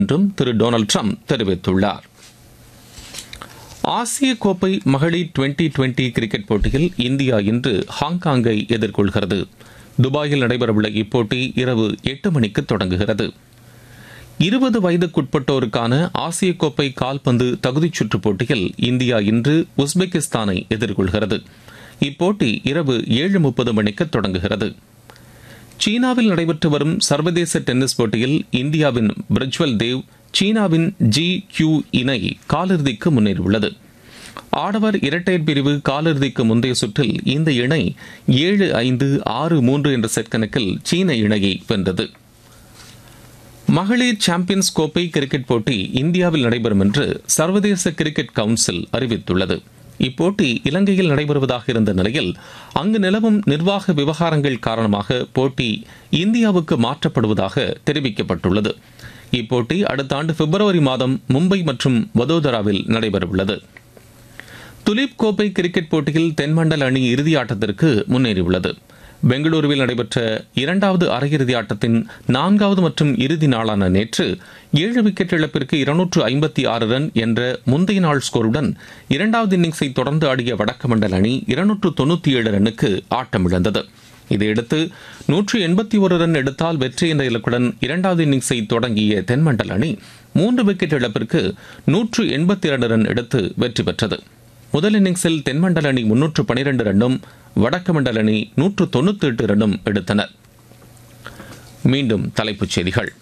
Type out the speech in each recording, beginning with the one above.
என்றும் திரு Donald Trump தெரிவித்துள்ளார். ஆசிய கோப்பை மகளிர் டுவெண்டி கிரிக்கெட் போட்டியில் இந்தியா இன்று ஹாங்காங்கை எதிர்கொள்கிறது. துபாயில் நடைபெறவுள்ள இப்போட்டி இரவு 8 மணிக்கு தொடங்குகிறது. 20 வயதுக்குட்பட்டோருக்கான ஆசிய கோப்பை கால்பந்து தகுதிச் சுற்றுப் போட்டியில் இந்தியா இன்று உஸ்பெகிஸ்தானை எதிர்கொள்கிறது. இப்போட்டி இரவு 7:30 மணிக்கு தொடங்குகிறது. சீனாவில் நடைபெற்று வரும் சர்வதேச டென்னிஸ் போட்டியில் இந்தியாவின் பிரஜ்வல் தேவ் சீனாவின் GQ இணை காலிறுதிக்கு முன்னேறியுள்ளது. ஆடவர் இரட்டையர் பிரிவு காலிறுதிக்கு முந்தைய சுற்றில் இந்த இணை 7-5, 6-3 என்ற செட் கணக்கில் சீன இணையை வென்றது. மகளிர் சாம்பியன்ஸ் கோப்பை கிரிக்கெட் போட்டி இந்தியாவில் நடைபெறும் என்று சர்வதேச கிரிக்கெட் கவுன்சில் அறிவித்துள்ளது. இப்போட்டி இலங்கையில் நடைபெறுவதாக இருந்த நிலையில் அங்கு நிலவும் நிர்வாக விவகாரங்கள் காரணமாக போட்டி இந்தியாவுக்கு மாற்றப்படுவதாக தெரிவிக்கப்பட்டுள்ளது. இப்போட்டி அடுத்த ஆண்டு பிப்ரவரி மாதம் மும்பை மற்றும் வதோதராவில் நடைபெறவுள்ளது. துலீப் கோப்பை கிரிக்கெட் போட்டியில் தென்மண்டல அணி இறுதி ஆட்டத்திற்கு முன்னேறியுள்ளது. பெங்களூருவில் நடைபெற்ற 2வது அரையிறுதி ஆட்டத்தின் 4வது மற்றும் இறுதி நாளான நேற்று 7 விக்கெட் இழப்பிற்கு 256 ரன் என்ற முந்தைய நாள் ஸ்கோருடன் 2வது இன்னிங்ஸை தொடர்ந்து ஆடிய வடக்கு அணி 297 ரன்னுக்கு ஆட்டமிழந்தது. இதையடுத்து 181 ரன் எடுத்தால் வெற்றி என்ற இலக்குடன் 2வது இன்னிங்ஸை தொடங்கிய தென்மண்டல அணி 3 விக்கெட் இழப்பிற்கு 182 ரன் எடுத்து வெற்றி பெற்றது. முதல் இன்னிங்ஸில் தென்மண்டல அணி 312 ரன்னும் வடக்கு மண்டல அணி 198 ரன்னும் எடுத்தனர். மீண்டும் தலைப்புச் செய்திகள்.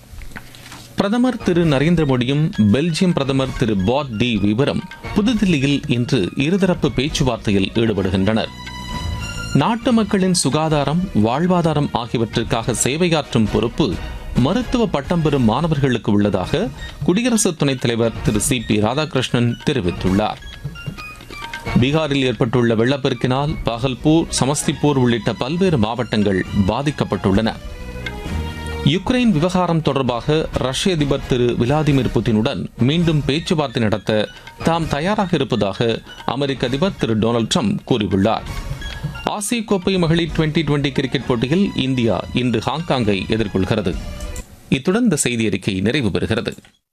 பிரதமர் திரு நரேந்திர மோடியும் பெல்ஜியம் பிரதமர் திரு பாட் டி வீவரும் புதுதில்லியில் இன்று இருதரப்பு பேச்சுவார்த்தையில் ஈடுபடுகின்றனர். நாட்டு மக்களின் சுகாதாரம், வாழ்வாதாரம் ஆகியவற்றிற்காக சேவையாற்றும் பொறுப்பு மருத்துவ பட்டம் பெறும் மாணவர்களுக்கு உள்ளதாக குடியரசு துணைத் தலைவர் திரு CP ராதாகிருஷ்ணன் தெரிவித்துள்ளார். பீகாரில் ஏற்பட்டுள்ள வெள்ளப்பெருக்கினால் பகல்பூர், சமஸ்திபூர் உள்ளிட்ட பல்வேறு மாவட்டங்கள் பாதிக்கப்பட்டுள்ளன. யுக்ரைன் விவகாரம் தொடர்பாக ரஷ்ய அதிபர் திரு விளாடிமிர் புதினுடன் மீண்டும் பேச்சுவார்த்தை நடத்த தாம் தயாராக இருப்பதாக அமெரிக்க அதிபர் திரு டொனால்டு ட்ரம்ப் கூறியுள்ளார். ஆசிய கோப்பை மகளிர் டுவெண்டி கிரிக்கெட் போட்டியில் இந்தியா இன்று ஹாங்காங்கை எதிர்கொள்கிறது. இத்துடன் இந்த செய்தி அறிக்கை நிறைவு பெறுகிறது.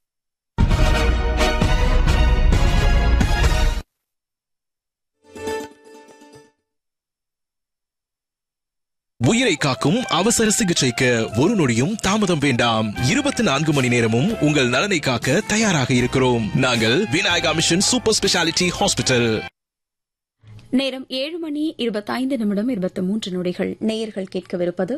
உயிரை காக்கும் அவசர சிகிச்சைக்கு ஒரு நொடியும் தாமதம் வேண்டாம். 24 மணி நேரமும் உங்கள் நலனை காக்க தயாராக இருக்கிறோம். நாங்கள் Vinayaka mission super speciality hospital. நேரம் 7:25:23 நேயர்கள் கேட்கவிருப்பது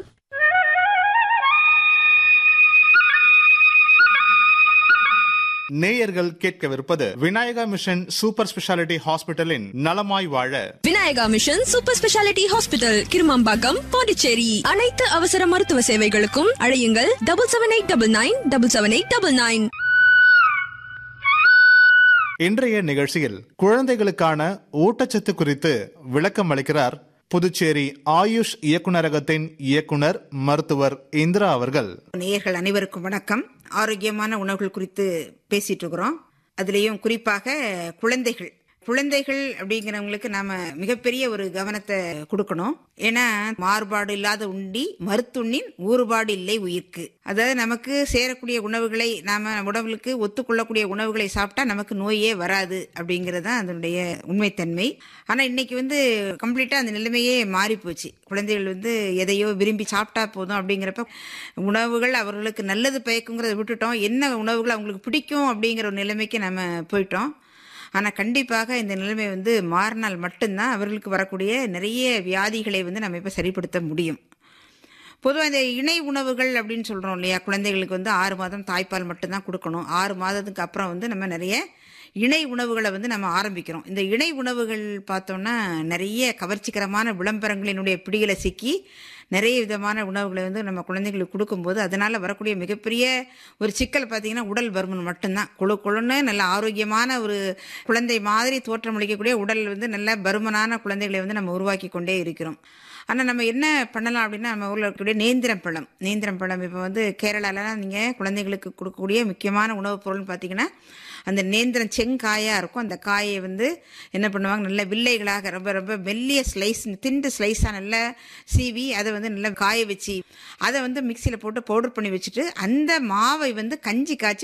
நேயர்கள் கேட்கவிருப்பது விநாயகா மிஷன் சூப்பர் ஸ்பெஷாலிட்டி ஹாஸ்பிட்டலின் நலமாய் வாழ. Vinayaka mission super speciality hospital, Kirumampakkam, Pondicherry. அனைத்து அவசர மருத்துவ சேவைகளுக்கும் அழையுங்கள் 7789777899. இன்றைய நிகழ்ச்சியில் குழந்தைகளுக்கான ஊட்டச்சத்து குறித்து விளக்கம் அளிக்கிறார் புதுச்சேரி ஆயுஷ் இயக்குநரகத்தின் இயக்குனர் மருத்துவர் இந்திரா அவர்கள். நேயர்கள் அனைவருக்கும் வணக்கம். ஆரோக்கியமான உணவுகள் குறித்து பேசிட்டு இருக்கிறோம். அதுலேயும் குறிப்பாக குழந்தைகள் அப்படிங்கிறவங்களுக்கு நாம மிகப்பெரிய ஒரு கவனத்தை கொடுக்கணும். ஏன்னா மாறுபாடு இல்லாத உண்டி மருத்துண்ணின் ஊறுபாடு இல்லை உயிர்க்கு. அதாவது நமக்கு சேரக்கூடிய உணவுகளை நாம உடம்புக்கு ஒத்துக்கொள்ளக்கூடிய உணவுகளை சாப்பிட்டா நமக்கு நோயே வராது அப்படிங்கிறது தான் அதனுடைய உண்மைத்தன்மை. ஆனா இன்னைக்கு கம்ப்ளீட்டா அந்த நிலைமையே மாறி போச்சு. குழந்தைகள் எதையோ விரும்பி சாப்பிட்டா போதும் அப்படிங்கிறப்ப உணவுகள் அவர்களுக்கு நல்லது பயக்குங்கிறத விட்டுட்டோம். என்ன உணவுகள் அவங்களுக்கு பிடிக்கும் அப்படிங்கிற ஒரு நிலைமைக்கு நம்ம போயிட்டோம். ஆனால் கண்டிப்பாக இந்த நிலைமை மாறினால் மட்டும்தான் அவர்களுக்கு வரக்கூடிய நிறைய வியாதிகளை நம்ம இப்போ சரிப்படுத்த முடியும். பொதுவாக இந்த இணை உணவுகள் அப்படின்னு சொல்கிறோம் இல்லையா, குழந்தைகளுக்கு 6 மாதம் தாய்ப்பால் மட்டும்தான் கொடுக்கணும். 6 மாதத்துக்கு அப்புறம் நம்ம நிறைய இணை உணவுகளை நம்ம ஆரம்பிக்கிறோம். இந்த இணை உணவுகள் பார்த்தோம்னா நிறைய கவர்ச்சிகரமான விளம்பரங்களினுடைய பிடிகளை சிக்கி நிறைய விதமான உணவுகளை நம்ம குழந்தைங்களுக்கு கொடுக்கும்போது அதனால் வரக்கூடிய மிகப்பெரிய ஒரு சிக்கல் பார்த்திங்கன்னா உடல் பருமன் மட்டும்தான். கொழுன்னு நல்ல ஆரோக்கியமான ஒரு குழந்தை மாதிரி தோற்றமளிக்கக்கூடிய உடல் நல்ல பருமனான குழந்தைகளை நம்ம உருவாக்கி கொண்டே இருக்கிறோம். ஆனால் நம்ம என்ன பண்ணலாம் அப்படின்னா, நம்ம ஊரில் இருக்கக்கூடிய நேந்திரம் பழம் இப்போ வந்து கேரளாலலாம் நீங்கள் குழந்தைகளுக்கு கொடுக்கக்கூடிய முக்கியமான உணவுப் பொருள்னு பார்த்தீங்கன்னா, அந்த நேந்திரம் செங்காயாக இருக்கும். அந்த காயை வந்து என்ன பண்ணுவாங்க, நல்ல வில்லைகளாக ரொம்ப ரொம்ப மெல்லிய ஸ்லைஸ், திண்டு ஸ்லைஸாக நல்லா சீவி அதை வந்து நல்லா காய வச்சு அதை வந்து மிக்சியில் போட்டு பவுடர் பண்ணி வச்சுட்டு அந்த மாவை வந்து கஞ்சி காய்ச்சி